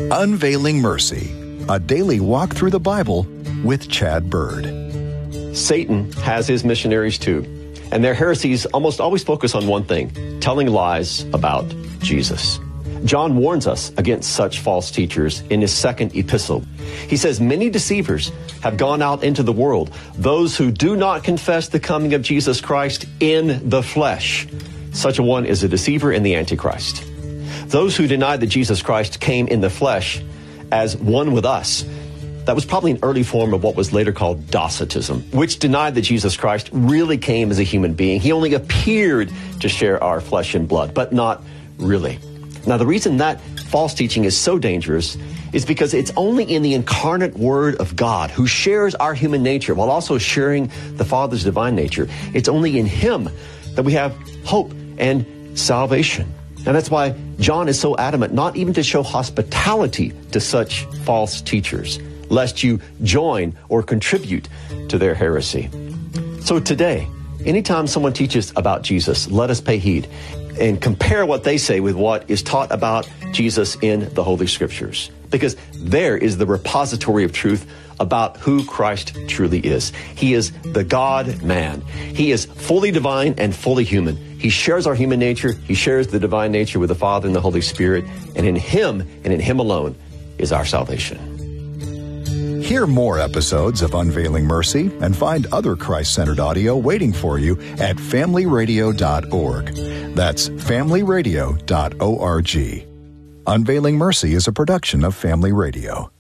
Unveiling Mercy, a daily walk through the Bible with Chad Bird. Satan has his missionaries too, and their heresies almost always focus on one thing: telling lies about Jesus. John warns us against such false teachers in his second epistle. He says, many deceivers have gone out into the world, those who do not confess the coming of Jesus Christ in the flesh. Such a one is a deceiver and the Antichrist. Those who deny that Jesus Christ came in the flesh as one with us, that was probably an early form of what was later called Docetism, which denied that Jesus Christ really came as a human being. He only appeared to share our flesh and blood, but not really. Now, the reason that false teaching is so dangerous is because it's only in the incarnate Word of God, who shares our human nature while also sharing the Father's divine nature. It's only in Him that we have hope and salvation. And that's why John is so adamant not even to show hospitality to such false teachers, lest you join or contribute to their heresy. So today, anytime someone teaches about Jesus, let us pay heed and compare what they say with what is taught about Jesus in the Holy Scriptures. Because there is the repository of truth about who Christ truly is. He is the God-man. He is fully divine and fully human. He shares our human nature. He shares the divine nature with the Father and the Holy Spirit. And in Him, and in Him alone, is our salvation. Hear more episodes of Unveiling Mercy and find other Christ-centered audio waiting for you at familyradio.org. That's familyradio.org. Unveiling Mercy is a production of Family Radio.